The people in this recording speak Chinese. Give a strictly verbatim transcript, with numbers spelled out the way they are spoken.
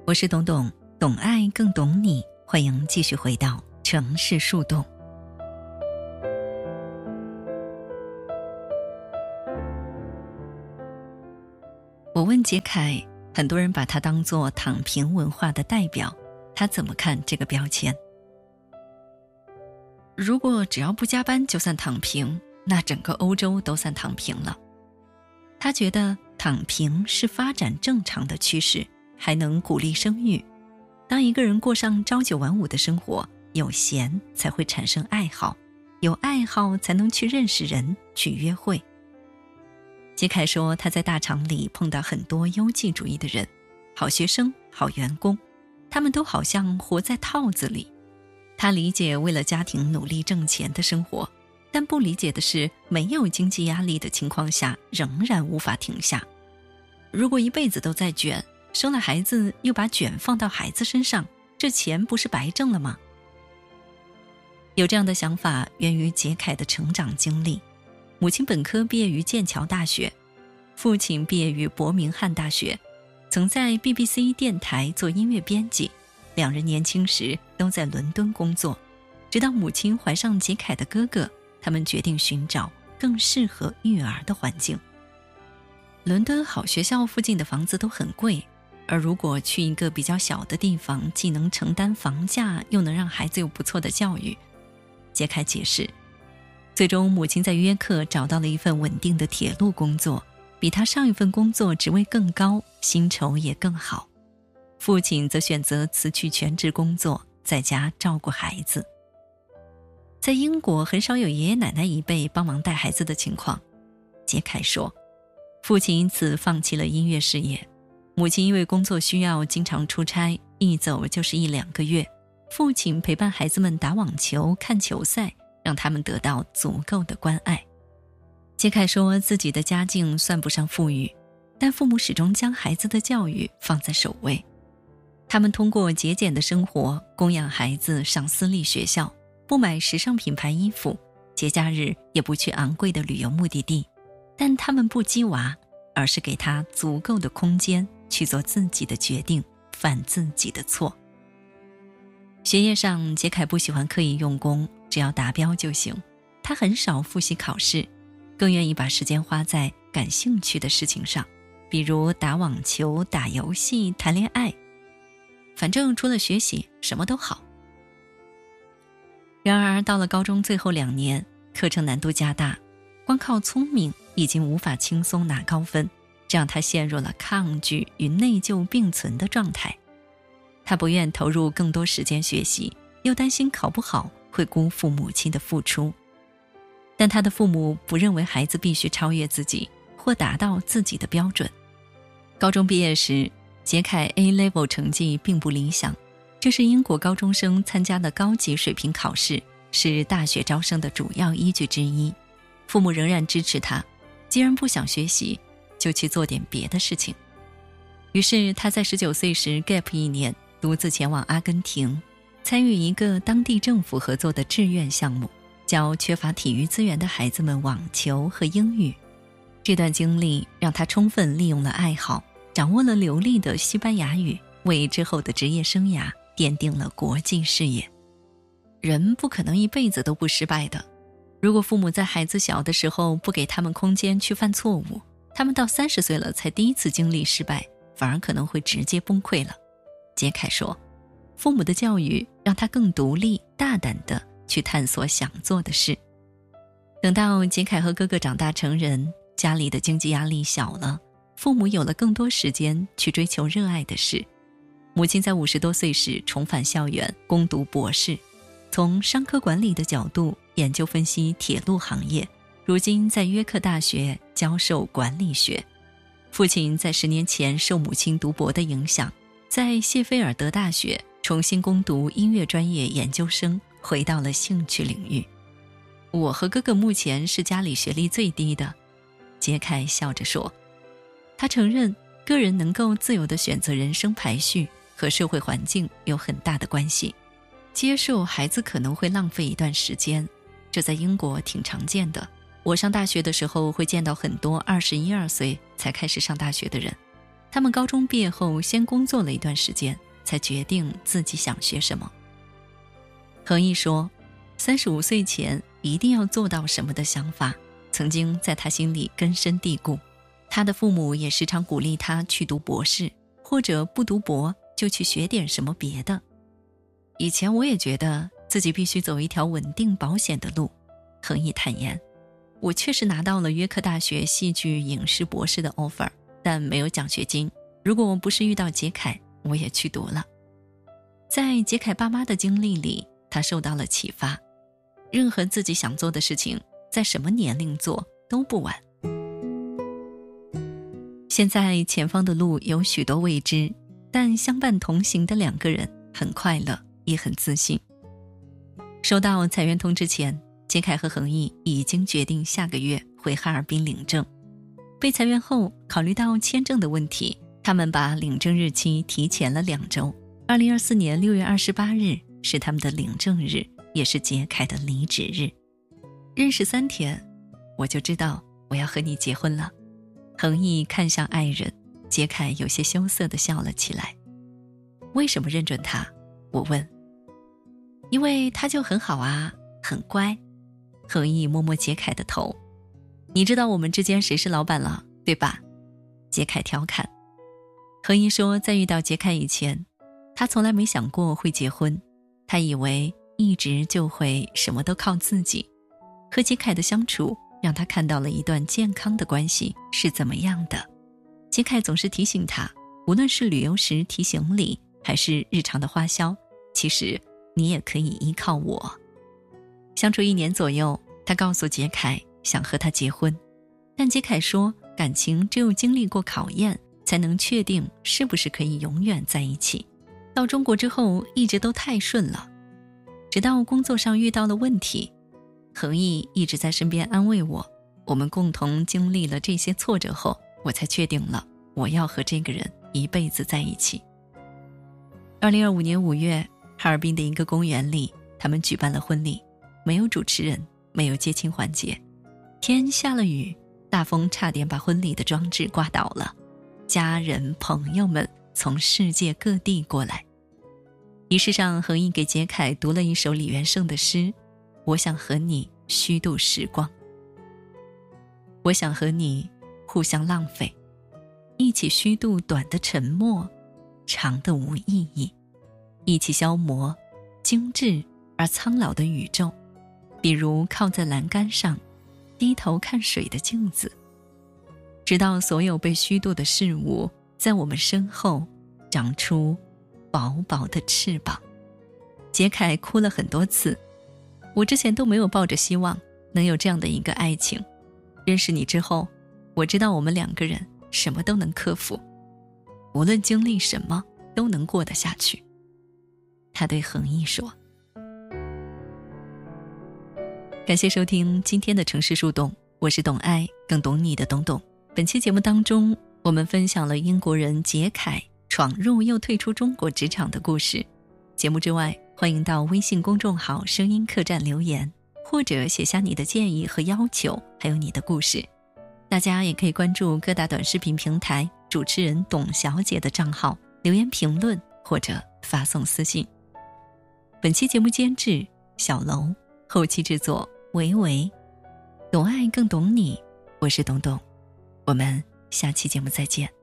我是董董，懂爱更懂你，欢迎继续回到城市树洞。我问杰凯，很多人把他当作躺平文化的代表，他怎么看这个标签？如果只要不加班就算躺平，那整个欧洲都算躺平了。他觉得躺平是发展正常的趋势，还能鼓励生育。当一个人过上朝九晚五的生活，有闲才会产生爱好，有爱好才能去认识人，去约会。杰凯说，他在大厂里碰到很多优绩主义的人，好学生、好员工，他们都好像活在套子里。他理解为了家庭努力挣钱的生活，但不理解的是，没有经济压力的情况下，仍然无法停下。如果一辈子都在卷，生了孩子又把卷放到孩子身上，这钱不是白挣了吗？有这样的想法源于杰凯的成长经历。母亲本科毕业于剑桥大学，父亲毕业于伯明翰大学，曾在 B B C 电台做音乐编辑。两人年轻时都在伦敦工作，直到母亲怀上杰凯的哥哥，他们决定寻找更适合育儿的环境。伦敦好学校附近的房子都很贵，而如果去一个比较小的地方，既能承担房价，又能让孩子有不错的教育。杰凯解释，最终母亲在约克找到了一份稳定的铁路工作，比他上一份工作职位更高，薪酬也更好。父亲则选择辞去全职工作，在家照顾孩子。在英国很少有爷爷奶奶一辈帮忙带孩子的情况。杰凯说，父亲因此放弃了音乐事业，母亲因为工作需要经常出差，一走就是一两个月。父亲陪伴孩子们打网球、看球赛，让他们得到足够的关爱。杰凯说，自己的家境算不上富裕，但父母始终将孩子的教育放在首位。他们通过节俭的生活供养孩子上私立学校，不买时尚品牌衣服，节假日也不去昂贵的旅游目的地。但他们不激娃，而是给他足够的空间去做自己的决定，犯自己的错。学业上，杰凯不喜欢刻意用功，只要达标就行。他很少复习考试，更愿意把时间花在感兴趣的事情上，比如打网球、打游戏、谈恋爱。反正除了学习，什么都好。然而到了高中最后两年，课程难度加大，光靠聪明已经无法轻松拿高分，这让他陷入了抗拒与内疚并存的状态。他不愿投入更多时间学习，又担心考不好会辜负母亲的付出。但他的父母不认为孩子必须超越自己，或达到自己的标准。高中毕业时，杰凯 A level 成绩并不理想，这是英国高中生参加的高级水平考试，是大学招生的主要依据之一。父母仍然支持他，既然不想学习，就去做点别的事情。于是他在十九岁时 gap 一年，独自前往阿根廷，参与一个当地政府合作的志愿项目，教缺乏体育资源的孩子们网球和英语。这段经历让他充分利用了爱好，掌握了流利的西班牙语，为之后的职业生涯奠定了国际视野。人不可能一辈子都不失败的，如果父母在孩子小的时候不给他们空间去犯错误，他们到三十岁了才第一次经历失败，反而可能会直接崩溃了。杰凯说，父母的教育让他更独立、大胆地去探索想做的事。等到杰凯和哥哥长大成人，家里的经济压力小了，父母有了更多时间去追求热爱的事。母亲在五十多岁时重返校园，攻读博士，从商科管理的角度研究分析铁路行业，如今在约克大学教授管理学。父亲在十年前受母亲读博的影响，在谢菲尔德大学重新攻读音乐专业研究生，回到了兴趣领域。我和哥哥目前是家里学历最低的，杰凯笑着说。他承认个人能够自由地选择人生排序和社会环境有很大的关系，接受孩子可能会浪费一段时间，这在英国挺常见的。我上大学的时候会见到很多二十一二岁才开始上大学的人， 他们高中毕业后先工作了一段时间，才决定自己想学什么。恒毅说，三十五岁前一定要做到什么的想法曾经在他心里根深蒂固。他的父母也时常鼓励他去读博士，或者不读博就去学点什么别的。以前我也觉得自己必须走一条稳定保险的路，恒毅坦言，我确实拿到了约克大学戏剧影视博士的 offer， 但没有奖学金。如果不是遇到杰凯，我也去读了。在杰凯爸妈的经历里，他受到了启发，任何自己想做的事情，在什么年龄做都不晚。现在前方的路有许多未知，但相伴同行的两个人很快乐，也很自信。收到裁员通知前，杰凯和恒毅已经决定下个月回哈尔滨领证。被裁员后，考虑到签证的问题，他们把领证日期提前了两周。二零二四年六月二十八日是他们的领证日，也是杰凯的离职日。认识三天，我就知道我要和你结婚了。恒毅看向爱人，杰凯有些羞涩地笑了起来。为什么认准他？我问。因为他就很好啊，很乖。恒毅摸摸杰凯的头。你知道我们之间谁是老板了，对吧？杰凯调侃。恒毅说，在遇到杰凯以前，他从来没想过会结婚，他以为一直就会什么都靠自己。和杰凯的相处让他看到了一段健康的关系是怎么样的。杰凯总是提醒他，无论是旅游时提行李，还是日常的花销，其实你也可以依靠我。相处一年左右，他告诉杰凯想和他结婚，但杰凯说，感情只有经历过考验，才能确定是不是可以永远在一起。到中国之后一直都太顺了，直到工作上遇到了问题，恒毅一直在身边安慰我，我们共同经历了这些挫折后，我才确定了我要和这个人一辈子在一起。二零二五年五月，哈尔滨的一个公园里，他们举办了婚礼，没有主持人，没有接亲环节，天下了雨，大风差点把婚礼的装置刮倒了，家人朋友们从世界各地过来。仪式上，恒毅给杰凯读了一首李元盛的诗，我想和你虚度时光，我想和你互相浪费，一起虚度短的沉默，长的无意义，一起消磨精致而苍老的宇宙，比如靠在栏杆上低头看水的镜子，直到所有被虚度的事物在我们身后长出薄薄的翅膀。杰凯哭了很多次，我之前都没有抱着希望能有这样的一个爱情，认识你之后，我知道我们两个人什么都能克服，无论经历什么都能过得下去。他对恒毅说。感谢收听今天的城市树洞，我是懂爱更懂你的懂懂。本期节目当中，我们分享了英国人杰凯闯入又退出中国职场的故事。节目之外，欢迎到微信公众号声音客栈留言，或者写下你的建议和要求，还有你的故事。大家也可以关注各大短视频平台主持人董小姐的账号，留言评论或者发送私信。本期节目监制小楼，后期制作维维。懂爱更懂你，我是董董，我们下期节目再见。